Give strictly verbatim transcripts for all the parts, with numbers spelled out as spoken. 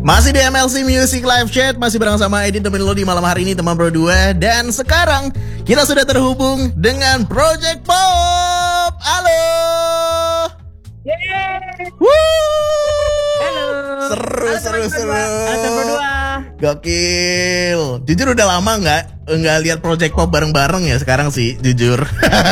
Masih di M L C Music Live Chat, masih bareng sama Edit temen lo di malam hari ini, teman Pro dua. Dan sekarang kita sudah terhubung dengan Project Pop. Halo. Yeay. Woo. Halo. Seru, Halo, seru, seru. Halo Pro dua. Gokil. Jujur udah lama nggak nggak lihat Project Pop bareng-bareng ya sekarang sih, jujur.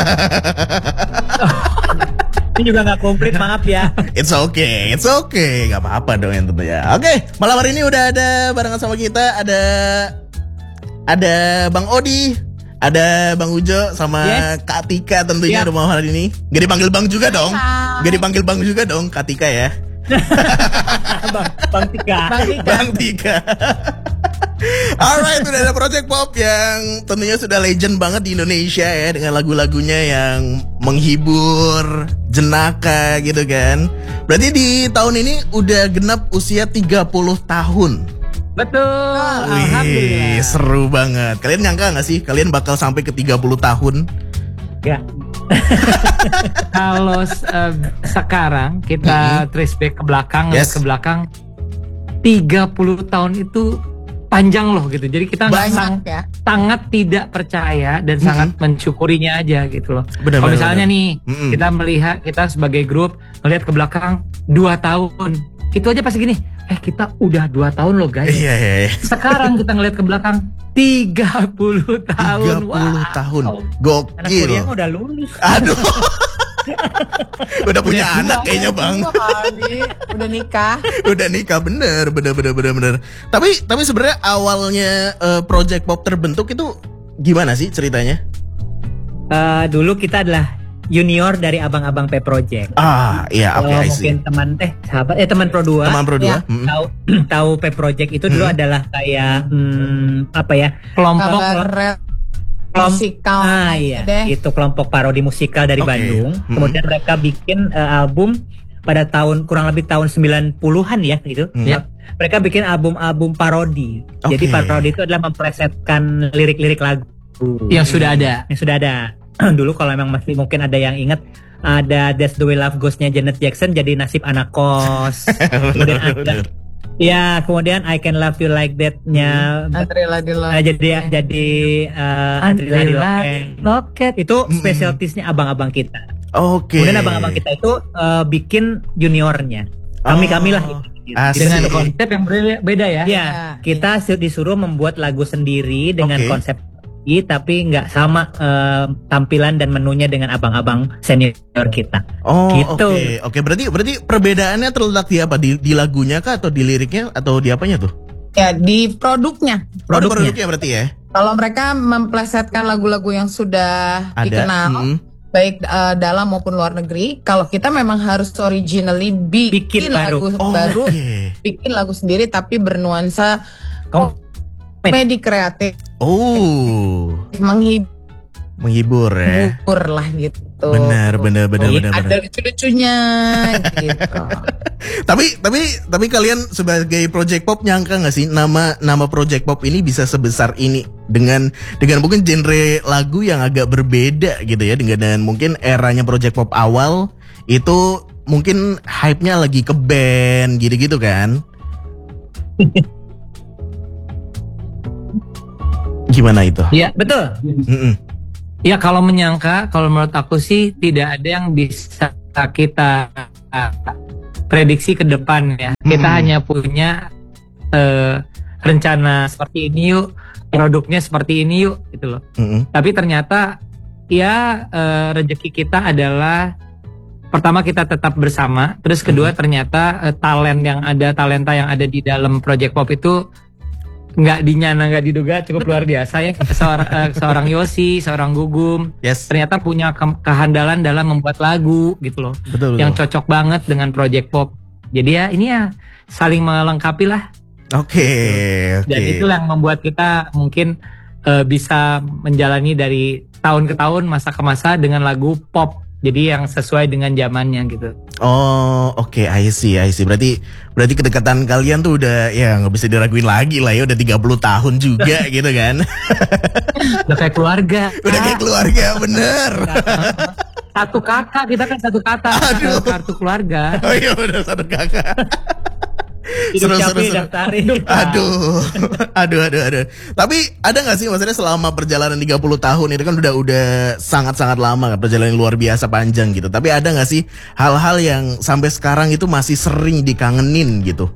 Ini juga nggak komplit, maaf ya. It's okay, it's okay, nggak apa-apa dong yang tentunya. Oke, malam hari ini udah ada barengan sama kita, ada ada Bang Odi, ada Bang Ujo, sama Yes. Kak Tika tentunya Yeah. malam hari ini. Gak dipanggil Bang juga dong, gak dipanggil Bang juga dong, Kak Tika ya. Bang, Bang Tika. Bang Tika. Bang Tika. Alright, udah ada Project Pop yang tentunya sudah legend banget di Indonesia ya, dengan lagu-lagunya yang menghibur, jenaka gitu kan. Berarti di tahun ini udah genap usia tiga puluh tahun. Betul. Wih, Alhamdulillah. seru banget. Kalian nyangka gak sih kalian bakal sampai ke tiga puluh tahun? Ya. Kalau uh, sekarang kita Mm-hmm. trace back ke belakang, Yes. ke belakang tiga puluh tahun itu panjang loh gitu. Jadi kita Banyak sang- ya. sangat tidak percaya dan Mm-hmm. sangat mensyukurinya aja gitu loh. Benar, Kalau benar, misalnya benar. nih Mm-mm. kita melihat, kita sebagai grup melihat ke belakang dua tahun, itu aja pasti gini, eh kita udah dua tahun loh guys. Iya, iya, iya. Sekarang kita ngelihat ke belakang tiga puluh tahun. tiga puluh tahun. Anak Gokil. kuliah udah lulus. Aduh. Udah punya Udah anak tua. kayaknya Bang. Iya kali, udah nikah. Udah nikah, bener, bener, bener, bener, bener. Tapi, tapi sebenarnya awalnya eh, Project Pop terbentuk itu gimana sih ceritanya? Eh, dulu kita adalah junior dari abang-abang P Project. Ah, iya, oke, Kalau I see. mungkin teman eh sahabat eh teman Pro dua. Teman Pro dua. Ya. Mm-mm. Tahu tahu P Project itu dulu Hmm. adalah kayak hmm, apa ya? Kelompok Kabar Kelom- musikal. Ah iya, Deh. itu kelompok parodi musikal dari Oke. Bandung. Hmm. Kemudian mereka bikin eh, album pada tahun kurang lebih tahun sembilan puluhan ya gitu. Hmm. Ya. Mereka bikin album-album parodi. Jadi Oke. parodi itu adalah memplesetkan lirik-lirik lagu yang sudah ada. Yang sudah ada. Dulu kalau memang masih mungkin ada yang ingat, ada That's the Way Love Goes-nya Janet Jackson jadi nasib anak kos. Kemudian ada, ya kemudian I Can Love You Like That-nya Adrila Dilo. Nah, jadi jadi uh, Adrila di Loket itu Mm-mm. spesialtisnya abang-abang kita. Oke. Kemudian abang-abang kita itu uh, bikin juniornya. Kami kami lah Oh, gitu. asik. Dengan konsep yang berbeda beda ya. ya kita su- disuruh membuat lagu sendiri dengan Oke. konsep i, tapi nggak sama uh, tampilan dan menunya dengan abang-abang senior kita. Oh, oke. Gitu. Oke, berarti berarti perbedaannya terletak di apa? Di, di lagunya kah atau di liriknya atau di apanya tuh? Ya, di produknya. Produknya. Produknya berarti ya. Kalau mereka memplesetkan lagu-lagu yang sudah Ada. dikenal, Mm-mm. baik eh, dalam maupun luar negeri, kalau kita memang harus originally bikin, Bikin baru. lagu Oh, baru, oke. bikin lagu sendiri tapi bernuansa Kom- komedi kreatif, Oh, menghibur menghibur ya. lah gitu. Benar, benar, benar, Oh, benar, Ada benar. lucu-lucunya gitu. Tapi tapi tapi kalian sebagai Project Pop nyangka nggak sih nama nama Project Pop ini bisa sebesar ini dengan dengan mungkin genre lagu yang agak berbeda gitu ya, dengan, dengan mungkin eranya Project Pop awal itu mungkin hype-nya lagi ke band gitu-gitu kan? Gimana itu? Iya betul. Mm-mm. Ya kalau menyangka, kalau menurut aku sih tidak ada yang bisa kita uh, prediksi ke depan ya. Kita Hmm. hanya punya uh, rencana seperti ini yuk, produknya seperti ini yuk gitu loh. Mm-mm. Tapi ternyata ya uh, rezeki kita adalah pertama kita tetap bersama, terus kedua ternyata uh, talent yang ada, talenta yang ada di dalam Project Pop itu nggak dinyana, nggak diduga, cukup luar biasa ya. Seorang, eh, seorang Yosi, seorang Gugum, Yes. ternyata punya ke- kehandalan dalam membuat lagu gitu loh, Betul, betul. yang cocok banget dengan Project Pop. Jadi ya ini ya saling melengkapi lah. Oke, oke. Dan itulah yang membuat kita mungkin eh, bisa menjalani dari tahun ke tahun, masa ke masa dengan lagu pop. Jadi yang sesuai dengan zamannya gitu. Oh, oke, I see, I see. Berarti berarti kedekatan kalian tuh udah ya nggak bisa diraguin lagi lah ya, udah tiga puluh tahun juga gitu kan. Udah kayak keluarga. Udah kayak keluarga, bener. Satu kakak, kita kan satu kata. Aduh. Kartu keluarga. Oh iya, udah satu kakak. Hidup Seru, Syafi seru, seru. daftarin. Aduh, aduh, aduh, aduh. Tapi ada nggak sih maksudnya selama perjalanan tiga puluh tahun itu kan udah udah sangat-sangat lama kan, perjalanan luar biasa panjang gitu. Tapi ada nggak sih hal-hal yang sampai sekarang itu masih sering dikangenin gitu?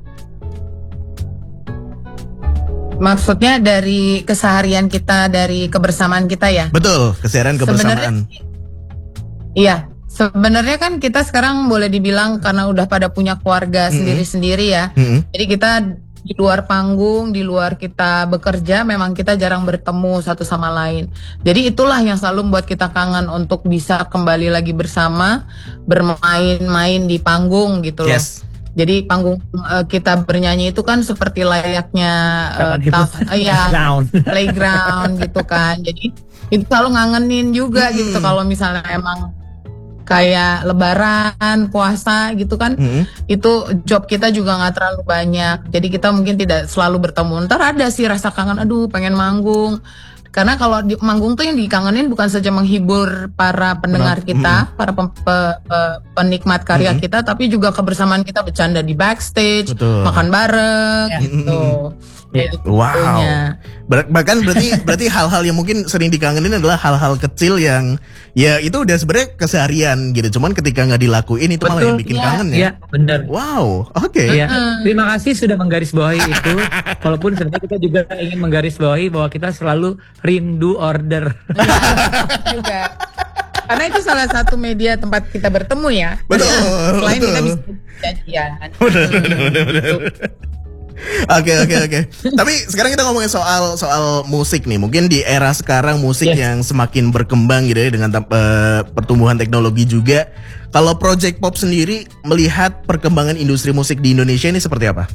Maksudnya dari keseharian kita, dari kebersamaan kita ya? Betul, keseharian kebersamaan. Iya, sebenarnya kan kita sekarang boleh dibilang karena udah pada punya keluarga Mm-mm. sendiri-sendiri ya. Mm-mm. Jadi kita di luar panggung, di luar kita bekerja, memang kita jarang bertemu satu sama lain. Jadi itulah yang selalu membuat kita kangen untuk bisa kembali lagi bersama, bermain-main di panggung gitu loh. Yes. Jadi panggung uh, kita bernyanyi itu kan seperti layaknya uh, taf- uh, ya, Down. playground gitu kan. Jadi itu selalu ngangenin juga Hmm. gitu kalau misalnya emang kayak lebaran, puasa gitu kan. Mm-mm. Itu job kita juga nggak terlalu banyak. Jadi kita mungkin tidak selalu bertemu. Ntar ada sih rasa kangen, aduh pengen manggung. Karena kalau di manggung tuh yang dikangenin bukan saja menghibur para pendengar Penonton, kita, para pem- pe- pe- penikmat karya Mm-mm. kita, tapi juga kebersamaan kita bercanda di backstage, Betul. makan bareng Ya. gitu. Ya. Kayak Wow. gitunya. Ber- bahkan berarti berarti hal-hal yang mungkin sering dikangenin adalah hal-hal kecil yang ya itu udah sebenarnya keseharian gitu. Cuman ketika nggak dilakuin itu malah yang Betul. bikin Iya. kangen ya. Iya, benar. Wow, oke. Iya. Terima kasih sudah menggarisbawahi itu. Walaupun sebenarnya kita juga ingin menggarisbawahi bahwa kita selalu rindu order. Juga. Karena itu salah satu media tempat kita bertemu ya. Betul, Selain betul. kita bisa janjian. Bener, bener, bener, bener. Oke oke oke. Tapi sekarang kita ngomongin soal soal musik nih. Mungkin di era sekarang musik Yes. yang semakin berkembang gitu ya dengan tam- eh, pertumbuhan teknologi juga. Kalau Project Pop sendiri melihat perkembangan industri musik di Indonesia ini seperti apa?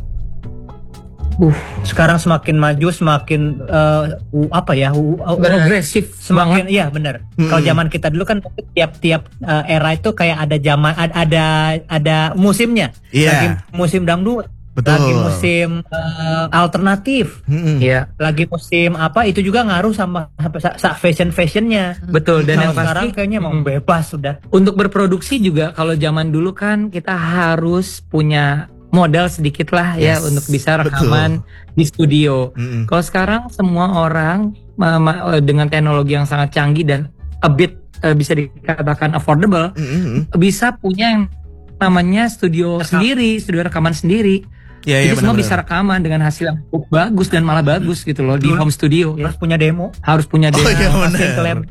Uh, sekarang semakin maju, semakin uh, uh, apa ya? Uh, uh, Progresif semakin banget. iya benar. Hmm. Kalau zaman kita dulu kan tiap-tiap uh, era itu kayak ada zaman ad- ada ada musimnya. Iya. Lagi musim dangdut, Betul. lagi musim uh, alternatif, Mm-mm. Iya, lagi musim apa itu juga ngaruh sama fashion fashionnya. betul. Dan Kalau yang sekarang pasti kayaknya mau mm, bebas sudah. untuk berproduksi juga kalau zaman dulu kan kita harus punya modal sedikit lah ya Yes, untuk bisa rekaman di studio. Mm-mm. Kalau sekarang semua orang ma- ma- dengan teknologi yang sangat canggih dan a bit eh, bisa dikatakan affordable, Mm-mm. bisa punya yang namanya studio Rekam. sendiri, studio rekaman sendiri. Iya iya Jadi semua benar. bisa rekaman dengan hasil yang cukup bagus dan malah bagus gitu loh di Dulu- home studio. Harus punya demo. Harus punya Oh demo. iya masukin ke lab. benar.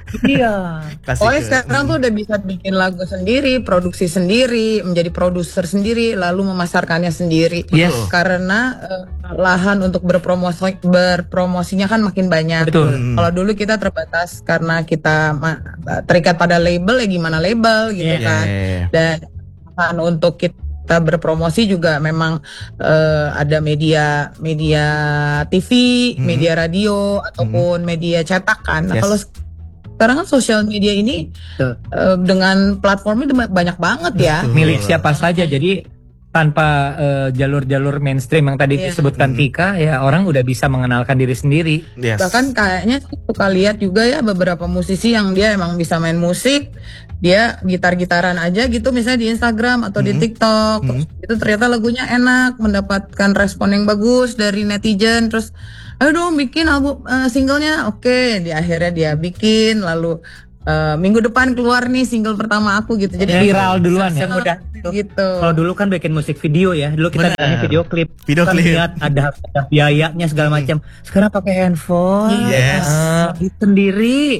Iya. Kasih Pokoknya ke- sekarang tuh udah bisa bikin lagu sendiri, produksi sendiri, menjadi produser sendiri, lalu memasarkannya sendiri. Yes. Karena eh, lahan untuk berpromosi berpromosinya kan makin banyak. Betul. Hmm. Kalau dulu kita terbatas karena kita ma- terikat pada label, ya gimana label gitu Iya. kan. Iya, iya. Dan lahan untuk kita berpromosi juga memang eh, ada media media T V, Hmm. media radio ataupun media cetak kan. Nah, Yes. kalau sekarang kan sosial media ini Betul. eh, dengan platformnya udah banyak banget ya. Betul. Milik siapa saja. Jadi tanpa eh, jalur-jalur mainstream yang tadi Iya. disebutkan Hmm. Tika, ya orang udah bisa mengenalkan diri sendiri. Yes. Bahkan kayaknya suka lihat juga ya beberapa musisi yang dia emang bisa main musik, dia gitar-gitaran aja gitu misalnya di Instagram atau di Hmm. TikTok, Hmm. terus itu ternyata lagunya enak, mendapatkan respon yang bagus dari netizen, terus ayo dong bikin album eh, singlenya, oke, di akhirnya dia bikin, lalu eh, minggu depan keluar nih single pertama aku gitu, jadi Viral duluan ya. Semudah gitu. Kalau dulu kan bikin musik video ya, dulu kita Benar. bikinnya video klip, Video kan klip. lihat ada, ada biayanya segala macam. Sekarang pakai handphone, Yes. ah, edit sendiri,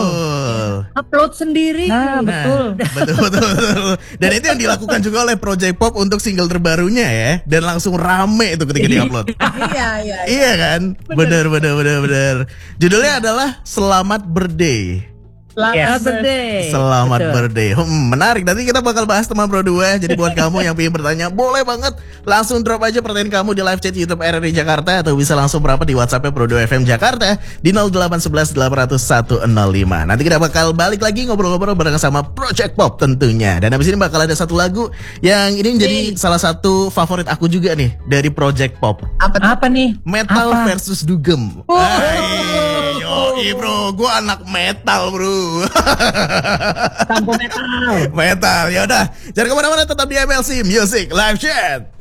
Betul. upload sendiri. Nah, betul. betul, betul, betul. Dan itu yang dilakukan juga oleh Project Pop untuk single terbarunya ya. Dan langsung rame itu ketika diupload. Iya, iya. Iya kan? Bener, bener, bener, bener. Judulnya adalah Selamat Birthday. Selamat Yes. birthday. Selamat Betul. birthday. Hmm, menarik. Nanti kita bakal bahas teman Pro dua. Jadi buat kamu yang pengen bertanya, boleh banget langsung drop aja pertanyaan kamu di live chat YouTube R R I Jakarta atau bisa langsung merapat di WhatsApp Pro dua F M Jakarta di nol delapan satu satu delapan nol satu nol lima. Nanti kita bakal balik lagi ngobrol-ngobrol bareng sama Project Pop tentunya. Dan habis ini bakal ada satu lagu yang ini menjadi salah satu favorit aku juga nih dari Project Pop. Apa tuh? Apa nih? Metal Apa? versus Dugem. Hai, yoi bro, gue anak metal bro. Sampo metal. Metal, ya udah. Jangan kemana-mana, tetap di M L C Music Live Chat.